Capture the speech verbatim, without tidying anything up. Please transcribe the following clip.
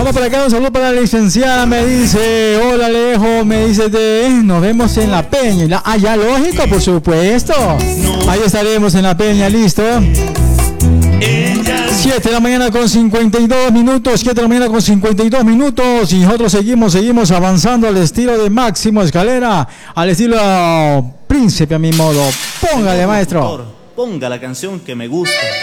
Tenemos por acá un saludo para la licenciada, me dice, hola Alejo, me dice, de, nos vemos en la Peña. La, ah, ya, lógico, por supuesto. Ahí estaremos en la Peña, listo. siete de la mañana con cincuenta y dos minutos, siete de la mañana con cincuenta y dos minutos, y nosotros seguimos, seguimos avanzando al estilo de Máximo Escalera, al estilo Príncipe a mi modo. Póngale, maestro. Ponga la canción que me gusta.